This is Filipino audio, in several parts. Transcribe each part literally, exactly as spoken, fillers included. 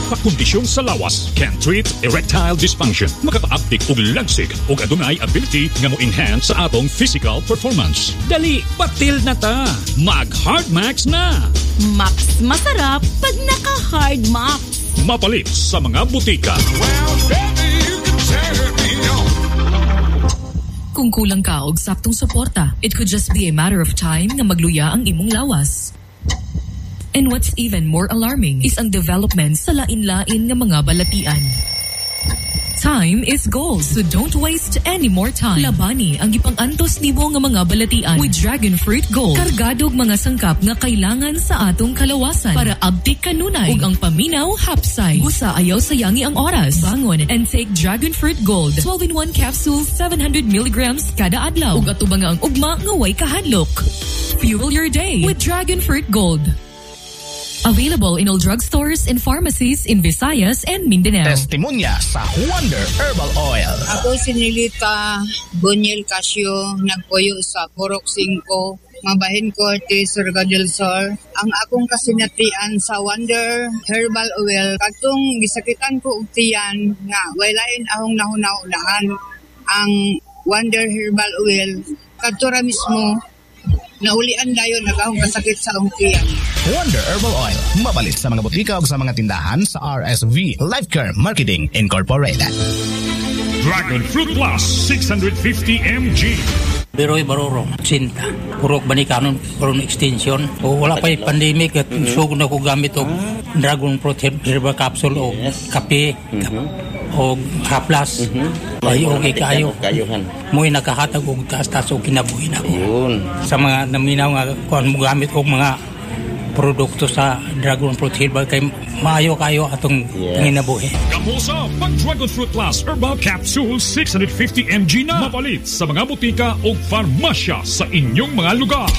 Nagpakondisyon sa lawas can treat erectile dysfunction. Makakaaptik og langsig o adunay ability nga mo-enhance sa atong physical performance. Dali, batil na ta. Mag-Hard Max na. Max masarap pag naka-Hard Max. Mapalit sa mga butika. Well, baby, you can turn me on. Kung kulang ka og saktong suporta, it could just be a matter of time nga magluya ang imong lawas. And what's even more alarming is ang development sa lain-lain nga mga balatian. Time is gold, so don't waste any more time. Labani ang ipang-antos nimo nga mga balatian with Dragon Fruit Gold. Kargado og mga sangkap nga kailangan sa atong kalawasan para abtik kanunay ug ang paminaw hapsay. Busa ayaw sayangi ang oras. Bangon and take Dragon Fruit Gold. twelve in one capsules, seven hundred milligrams kada adlaw. Ug atubang nga ang ugma nga way kahadlok. Fuel your day with Dragon Fruit Gold. Available in all drugstores and pharmacies in Visayas and Mindanao. Testimonya sa Wonder Herbal Oil. Ako si Nilita Boniel Casio, nagpuyo sa Purok Cinco. Mabahin ko ti Surga del Sur. Ang akong kasinatian sa Wonder Herbal Oil, katong gisakitan ko og tiyan nga walain ahong nahunahunahan ang Wonder Herbal Oil. Kadtura mismo naulian dayon nagahong kasakit sa akong tiyan. Wonder Herbal Oil, mabalit sa mga butika o sa mga tindahan sa R S V Life Care Marketing Incorporated. Dragon Fruit Plus six hundred fifty milligrams. Beroy Barorong, Sinta. Purok Banikanon, Purok Extension. O wala pa yung pandemic at sugod na ko gamit o Dragon Fruit Herbal Capsule o kape o haplas. Ay okay kayo. Mo'y nakahatag o taas-taas o kinabuhin ako. Sa mga naminaw nga kung mo gamit o mga produkto sa Dragon Fruit Herbal kay maayo kayo atong nginabuhi. Kamusa pag Dragon Fruit Plus Herbal Capsule six hundred fifty milligrams na mapalit sa mga butika o farmasya sa inyong mga lugar.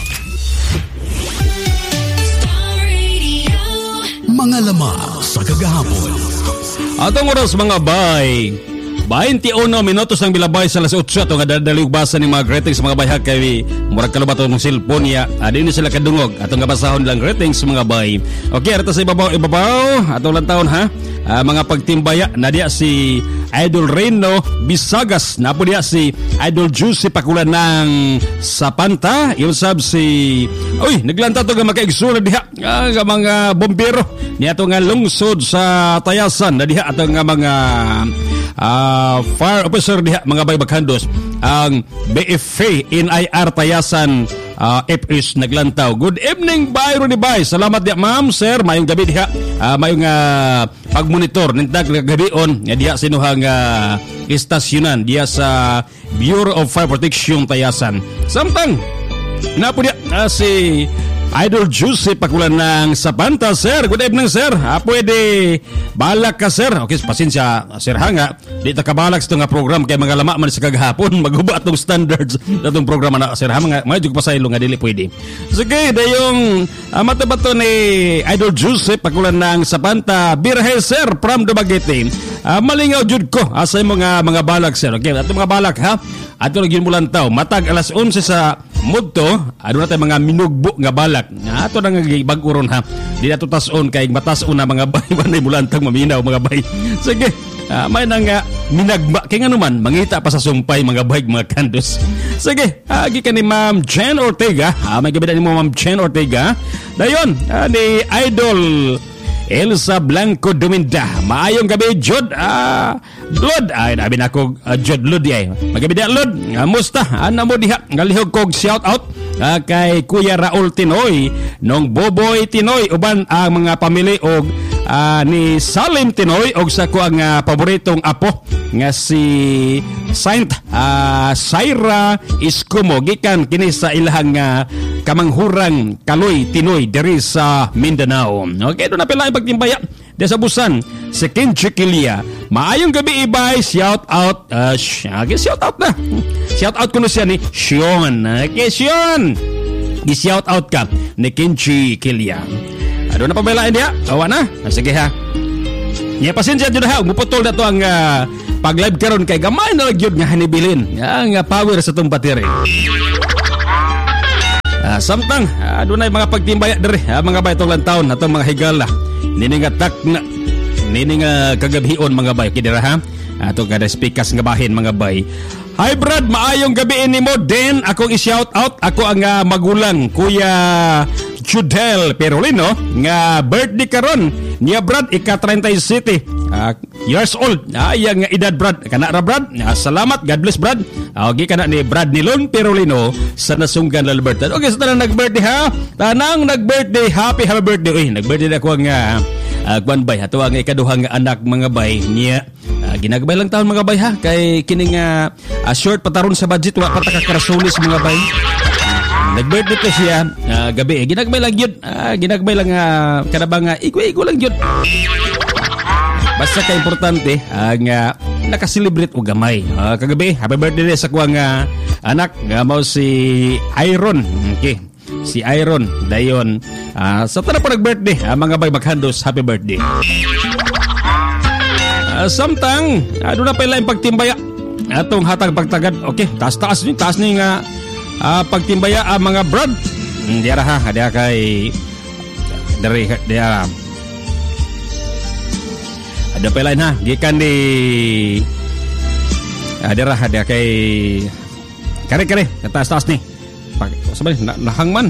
Mga lamang sa kagahapon. Atong oras mga bay. twenty-one minutos ang bilabay sa alas eight ato nga dadaliog basa ni mga greetings mga bay kay murag kalubato ng cellphone niya. Adi ni sila kadungog atong gabasahon lang greetings mga bay. Okay, ato sa ibabaw ibabaw atong lang taon ha. Uh, mga pagtimbaya na diya si Idol Reno Bisagas, na po diya si Idol Juicy Pakulan ng Sapanta, yung sab si uy naglanta to nga makaigsulad diha uh, nga mga bombero niya to nga lungsod sa Tayasan na diha ato nga mga Uh, fire officer diha mga bay baghandos ang B F A N I R Tayasan uh, F S naglantaw. Good evening bay Rudy bay. Salamat diha ma'am sir, mayong gabi diha uh, mayong uh, pagmonitor nintag gabion nga diha sinuhang uh, istasyonan diha sa Bureau of Fire Protection Tayasan. Samtang napo diha uh, si Idol Juicy Pakulan ng Sapanta, sir. Good evening, sir. Ah, pwede balak ka, sir. Okay, pasensya, sir, hanga. Di ta kabalak sa itong program kay mga lama man sa kagahapon. Maguba itong standards na itong program na, sir. Ha, mga, mga jug pasaylo nga dili pwede. Sige, dayong uh, matabato ni Idol Juicy Pakulan ng Sapanta. Birhe, sir, from Dumaguete. Uh, malingaw jud ko asa mga mga balak, sir. Okay, ato mga balak, ha? Ato lagi mulan taw. Matag alas eleven sa Mudto, ano na tayo mga minugbo nga balak. Ato na nga bag-uron ha. Di na ito tas-on kay matas-on na mga bay. Manay mulantang maminaw mga bay. Sige, uh, may na nga minagba. Kaya nga naman, mangita pa sa sumpay mga bay, mga kandos. Sige, agi ka ni Ma'am Jen Ortega. Uh, may gabi ni mo Ma'am Jen Ortega. Dayon, uh, ni Idol Elsa Blanco Dominda. Maayong gabi, Jod. Ah, Lod. Ay, nabi na ako, uh, Jod Lod. Ay. Magabi na, Lod. Uh, musta? Ano mo diha? Ngalihog kog shout out uh, kay Kuya Raul Tinoy, nung Boboy Tinoy, uban ang mga pamili og uh, ni Salim Tinoy og sa ko ang uh, paboritong apo nga si Saint uh, Saira Iskumo gikan kini sa ilahang uh, kamanghurang Kaloy Tinoy diri sa Mindanao. Okay, do na pila ang pagtimbaya di sa Busan si Kenji Kilia. Maayong gabi ibay, shout out uh, sh- okay, shout out na shout out ko na siya ni Shion. Okay, Shion, i-shout out ka ni Kenji Kilia. Ano na pabelain dia? Awa na? Sige ha. Nya pasensya jud ha, muputol na to ang uh, pag-live karon kay gamay na gyud nga hanibilin. Nga power sa tong battery. Ah, samtang adunay uh, mga pagtimbaya diri, uh, mga baytong lantaon atong mga higala. Niningatak na nini nga kagabion mga bay kidira ha. Ato kada speakers nga bahin mga bay. Hi Brad, maayong gabi nimo din. Akong i-shout out ako ang uh, magulang Kuya Judel Perolino nga birthday karon niya Brad ika thirty-seven uh, years old. Ayang uh, edad Brad. Kana ra Brad. Uh, salamat, God bless Brad. Uh, okay kana ni Brad Nilon Perolino sa Nasunggan Lalbertad. Okay, sa tanang nag-birthday ha. Tanang nag-birthday, happy happy birthday. Uy, nag-birthday na ko nga uh, kwan bay. Ato ang ikaduhang anak mga bay niya. Uh, ginagabay lang taon mga bay ha. Kay kining uh, uh, short pataron sa budget wa pa ta kakarasulis mga bay. Nag-birthday ko siya uh, gabi. Ginagmay lang yun. Uh, ginagmay lang uh, kanabang uh, iko-iko lang yun. Basta ka-importante ang uh, nakaselebrate o gamay. Uh, kagabi, happy birthday sa kuwang uh, anak. Nga mo si Iron. Okay. Si Iron. Dayon. Uh, sa tanang pa nag-birthday, uh, mga bay maghandos, happy birthday. Uh, samtang, uh, doon na pala yung pagtimbaya. Atong hatag pagtagad. Okay, taas-taas ni taas ni nga uh, pagtimbaya ang uh, mga Brad. Hmm, diara ha, diara kay dari diara. Ada pa lain ha, gikan di uh, diara ha diara kay kare-kare taas-taas ni. Pag sabay na, nahangman.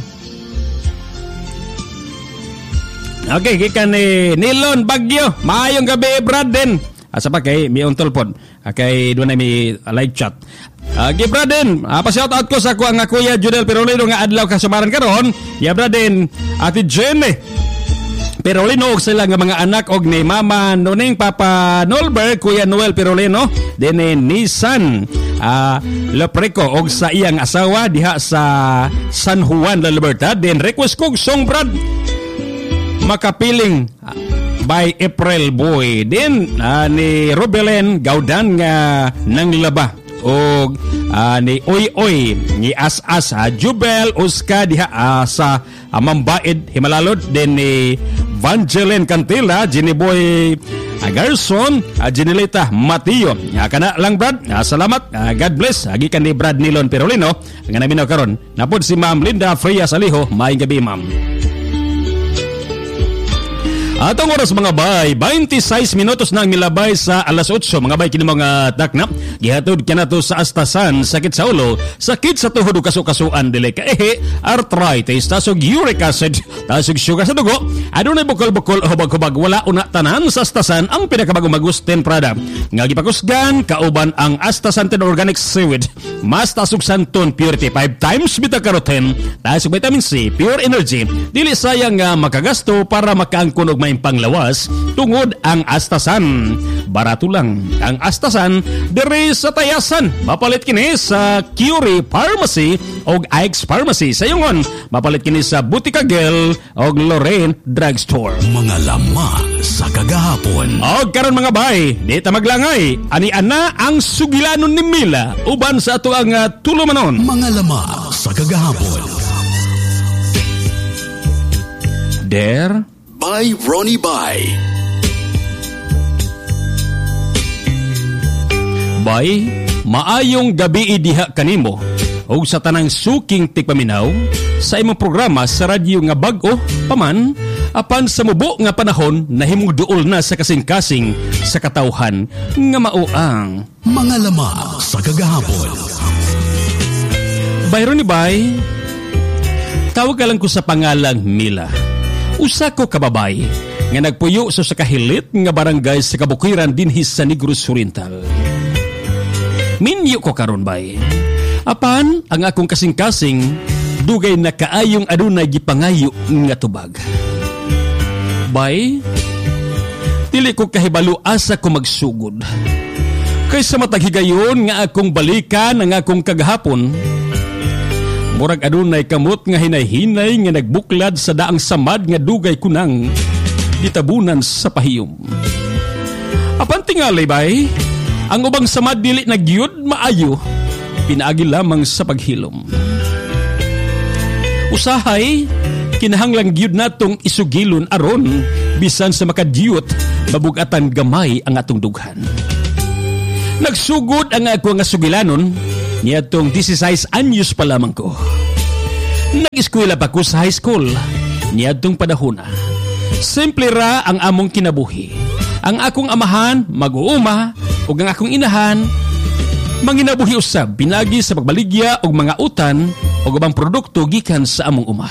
Okay, gikan ni Nilon Bagyo. Maayong gabi Brad din. Asa pa kay mi untol pod. Kay doon na mi live chat. Uh, okay, Braden, uh, pa-shout out ko sa ko ang Kuya Judel Perolino nga adlaw kasumaran karon. Ya Braden, Ate Jenny Perolino og sila nga mga anak og ni Mama Noning Papa Nolber, Kuya Noel Perolino, din ni Nissan uh, Lopreco og sa iyang asawa diha sa San Juan La Libertad. Then request kog song Brad makapiling uh, by April Boy. Then uh, ni Robelen Gaudan nga nang laba og uh, ni Oy Oy ni As-As uh, Jubel Uska diha uh, sa uh, Mambaid Himalalod. Then ni Vangeline Cantila, Jenny Boy uh, Garson, uh, Jenilita Matio. Uh, kana lang Brad. Uh, salamat. Uh, God bless. Agi kan ni Brad Nilon Perolino nga naminaw karon. Napod si Ma'am Linda Freya Saliho. Maayong gabi Ma'am. Atong oras mga bay, twenty-six minutos na ang milabay sa alas eight. Mga bay, kini mga takna. Gihatod ka na to sa astasan, sakit sa ulo, sakit sa tuhod o kaso-kasuan, dili ka ehe, arthritis, tasog uric acid, tasog sugar sa dugo, adunay bukol-bukol o hubag-hubag, wala una tanan sa astasan ang pinakabagong Magusten product. Nga gipakusgan, kauban ang astasantin organic seaweed, mas tasog santon purity, five times beta-carotene, tasog vitamin C, pure energy, dili sayang nga makagasto para makaangkon og may panglawas tungod ang astasan. Barato lang ang astasan diri sa Tayasan. Mapalit kini sa Curie Pharmacy og Ike's Pharmacy. Sa yungon, mapalit kini sa Butika Gel og Lorraine Drugstore. Mga lama sa kagahapon. Og karon mga bay, di ta maglangay. Ani ana ang sugilanon ni Mila uban sa ato ang uh, tulumanon. Mga lama sa kagahapon. There by Ronnie Bay. Bay, maayong gabi diha kanimo og sa tanang suking tigpaminaw sa imong programa sa radyo nga bag-o paman apan sa mubo nga panahon nahimong duol na sa kasing-kasing sa katawhan nga mao ang mga lama sa kagahapon. Bay Ronnie Bay, tawag ka lang ko sa pangalang Mila. Usa ko kababay nga nagpuyo sa sa kahilit nga barangay sa Kabukiran dinhi sa Negros Oriental. Minyo ko karon bay. Apan ang akong kasing-kasing dugay na kaayong adunay gipangayo nga tubag. Bay, dili ko kahibalo asa ko magsugod. Kaysa mataghigayon nga akong balikan ang akong kagahapon. Murag adunay kamot nga hinay-hinay nga nagbuklad sa daang samad nga dugay kunang ditabunan sa pahiyom. Apan tingalay bay, ang ubang samad dili nagyud maayo, pinaagi lamang sa paghilom. Usahay, kinahanglang gyud natong isugilon aron bisan sa makadiyot mabugatan gamay ang atong dughan. Nagsugod ang ako nga sugilanon niadtong sixteen anyos pa lamang ko. Nag-eskwela pa ko sa high school niadtong panahona. Simple ra ang among kinabuhi. Ang akong amahan mag-uuma ug ang akong inahan manginabuhi usab pinagi sa pagbaligya og mga utan o ubang produkto gikan sa among uma.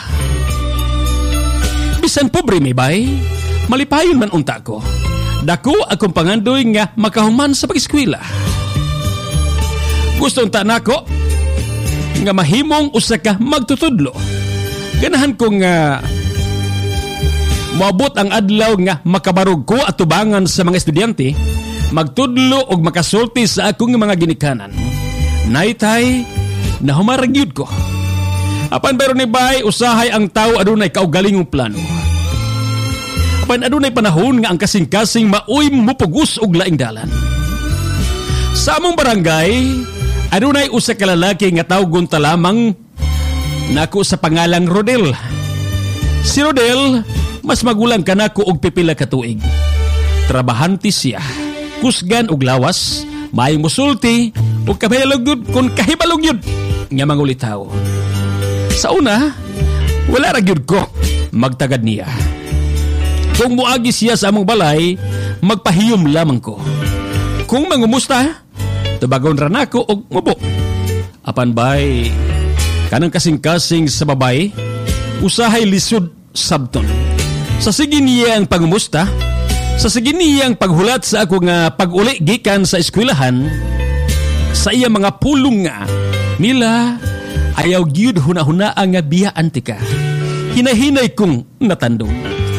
Bisan pobre may bay, malipayon man unta ko. Dako akong pangandoy nga makahuman sa pag-eskwela. Gusto unta nako nga mahimong usa ka magtutudlo. Ganahan ko nga moabot ang adlaw nga makabarog ko at tubangan sa mga estudyante, magtudlo og makasulti sa akong mga ginikanan. Naitay na humaragyud ko. Apan pero ni bay usahay ang tao adunay kaugalingong plano. Apan adunay panahon nga ang kasing-kasing maoy mupugos og laing dalan. Sa among barangay, adunay usa ka lalaki nga tawgon ta lamang nako sa pangalang Rodel. Si Rodel mas magulang kanako og pipila ka tuig. Trabahante siya, kusgan og lawas, maayong musulti ug kahibalugyod kun kahibalugyod nga mangulitaw. Sa una, wala ra gyud ko magtagad niya. Kung muagi siya sa among balay, magpahiyom lamang ko. Kung mangumusta, tubagon ra nako og mubo. Apan bay, kanang kasing-kasing sa babay, usahay lisod sabton. Sa sige niya ang pangumusta, sa sige niya ang paghulat sa ako nga pag-uli gikan sa eskwelahan, sa iya mga pulong nga, Mila, ayaw gyud huna-huna ang nga biya antika. Hinahinay kong natandong.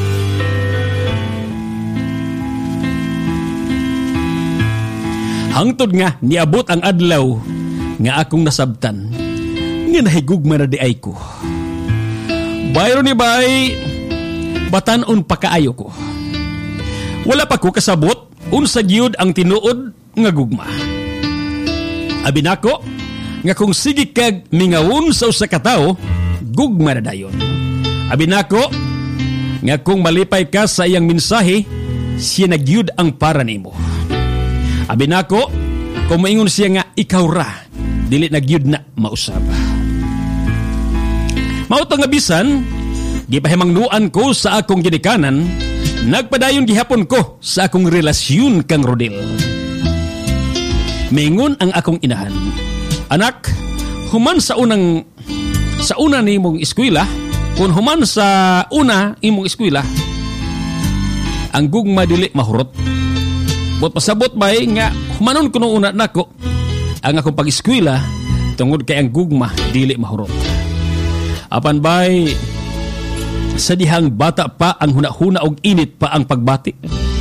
Hangtod nga niabot ang adlaw nga akong nasabtan nga nahigugma na di ay ko. Bayro ni bay, batanon pa kaayo ko. Wala pa ko kasabot unsa gyud ang tinuod nga gugma. Abi nako nga kung sige kag mingawon sa usa ka tawo, gugma na dayon. Abi nako nga kung malipay ka sa iyang mensahe, siya nagyud ang para nimo. Abi nako kung maingon siya nga ikaw ra, dili nagyud na mausab. Mao nga bisan, gipahimangnuan ko sa akong ginikanan, nagpadayon gihapon ko sa akong relasyon kang Rodel. Maingon ang akong inahan, anak, human sa unang sa una nimong eskwela, kung human sa una imong eskwela, ang gugma dili mahurot. Bot pasabot bay nga humanon kuno una nako ang akong pag-eskwela tungod kay ang gugma dili mahurot. Apan bay sa dihang bata pa ang huna-huna og init pa ang pagbati.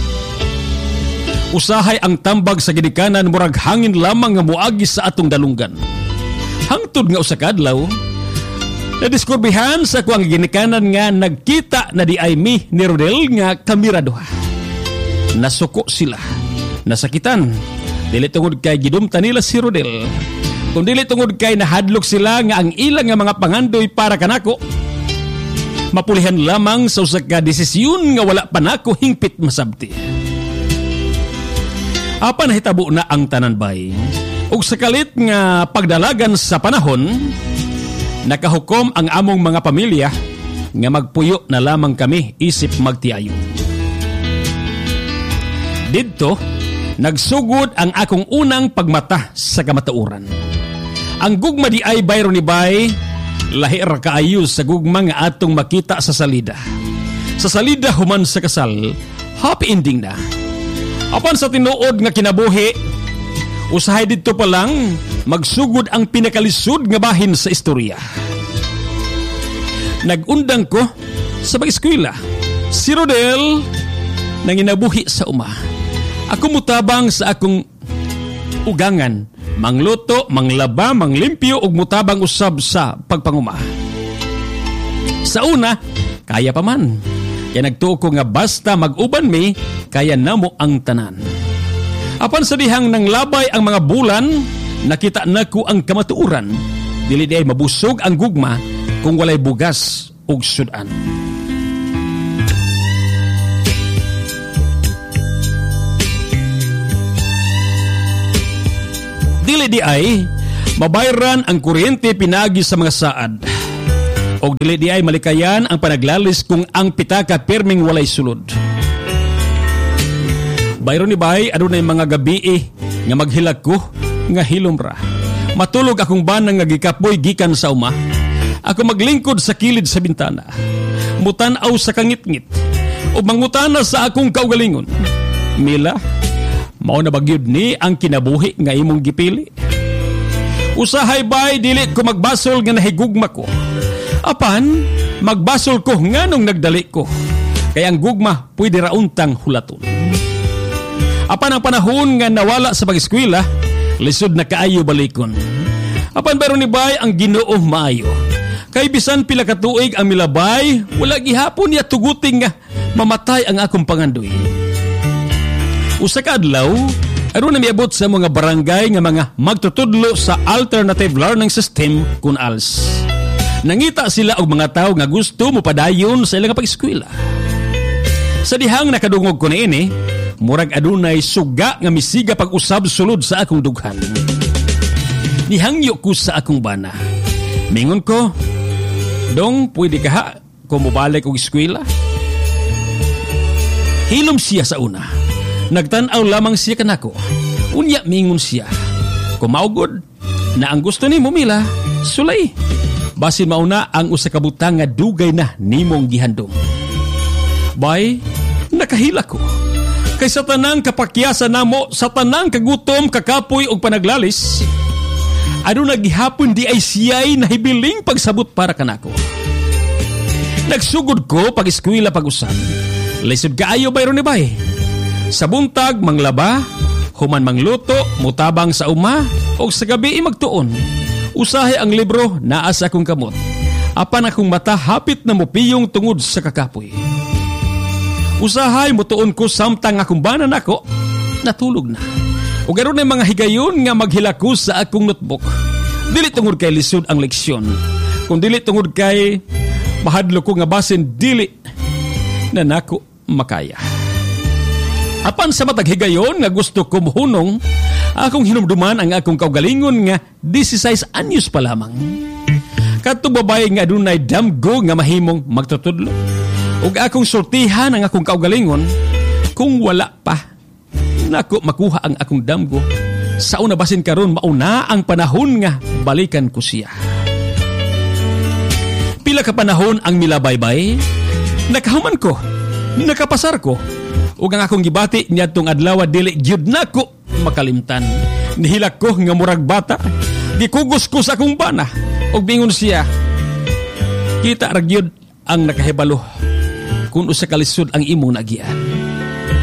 Usahay ang tambag sa ginikanan murag hangin lamang nga moagi sa atong dalunggan. Hangtod nga usa ka adlaw, nadiskurbihan sa kuang ginikanan nga nagkita na di ay mi ni Rodel nga kamiraduha. Nasuko sila, nasakitan, dili tungod kay gidumta nila si Rodel, kung dili tungod kay nahadlok sila nga ang ilang nga mga pangandoy para kanako. Mapulihan lamang sa usa ka desisyon nga wala pa nako hingpit masabti. Apan nahitabo na ang tanan bay. Ug sa kalit nga pagdalagan sa panahon, nakahukom ang among mga pamilya nga magpuyo na lamang kami isip magtiayo. Didto, nagsugod ang akong unang pagmata sa kamatauran. Ang gugma di ay bayro ni bay, lahi ra kaayo sa gugma nga atong makita sa salida. Sa salida human sa kasal, happy ending na. Apan sa tinuod nga kinabuhi, usahay dito pa lang magsugod ang pinakalisod nga bahin sa istorya. Nagundang ko sa pag-eskwela. Si Rodel nanginabuhi sa uma. Ako mutabang sa akong ugangan, mangluto, manglaba, manglimpyo ug mutabang usab sa pagpanguma. Sa una, kaya pa man. Kaya nagtuo ko nga basta mag-uban mi, kaya namo ang tanan. Apan sa dihang nang labay ang mga bulan, nakita nako ang kamatuuran. Dili di ay mabusog ang gugma kung walay bugas ug sudan. Dili di ay mabayran ang kuryente pinagi sa mga saad. O dili di ay malikayan ang panaglalis kung ang pitaka perming walay sulod. Bayron ni bay adunay mga gabi eh, nga maghilag ko nga hilom ra. Matulog akong banang nga gikapoy gikan sa uma. Ako maglingkod sa kilid sa bintana. Mutanaw sa kangit-ngit o mangutana sa akong kaugalingon. Mila, mao na bagyod ni ang kinabuhi nga imong gipili. Usahay bay dili ko magbasol nga nahigugma ko. Apan, magbasol ko nganong nagdali ko. Kaya ang gugma pwede rauntang hulaton. Apan ang panahon nga nawala sa pag-eskwela, lisod na kaayo balikon. Apan pero ni bay ang Ginoo maayo. Kay bisan pila ka tuig ang milabay, wala gihapon niya tuguting nga mamatay ang akong pangandoy. Usa ka adlaw, aron na miabot sa mga barangay nga mga magtutudlo sa alternative learning system kun A L S. Nangita sila og mga tao nga gusto mo padayon sa ilang pag-eskwela. Sa dihang nakadungog ko niini, murag adunay suga nga misiga pag-usab sulod sa akong dughan. Nihangyo ko sa akong bana. Mingon ko, dong pwede ka ha kung mubalik og eskwela? Hilom siya sa una. Nagtanaw lamang siya kanako. Unya mingon siya, kumaugod na ang gusto ni Mumila, sulay. Basin mauna ang usa ka butang nga dugay na nimong gihandom. Bay, nakahila ko. Kay sa tanang kapakyasan namo, sa tanang kagutom, kakapoy og panaglalis, ano naghihapon di ay siya'y nahibiling pagsabot para kanako. Nagsugod ko pag-eskwela pag-usan. Lisod kaayo bayro ni bay. Sa buntag, manglaba, human mangluto, mutabang sa uma, o sa gabi magtuon. Usahay ang libro, naas akong kamot. Apan akong mata hapit na mupiyong tungod sa kakapoy. Usahay mutuon ko samtang akong banan ako, natulog na. O garo na mga higayon nga maghilako sa akong notebook. Dili tungod kay lisod ang leksyon. Kung dili tungod kay mahadlo ko nga basin dili na nako makaya. Apan sa matag higayon nga gusto ko muhunong, akong hinumduman ang akong kaugalingon nga disisays anyos pa lamang. Katong babae nga adunay damgo nga mahimong magtutudlo. Ug akong sortihan ang akong kaugalingon kung wala pa nako makuha ang akong damgo. Sa una basin karon mauna ang panahon nga balikan ko siya. Pila ka panahon ang milabaybay, nakahuman ko, nakapasar ko. Ug ang akong gibati niadtong adlaw dili gyud nako makalimtan. Nihilak ko nga murag bata, gikugos ko sa akong bana ug bingon siya. Kita ra gyud ang nakahibalo kung usa ka lisod ang imong nagian.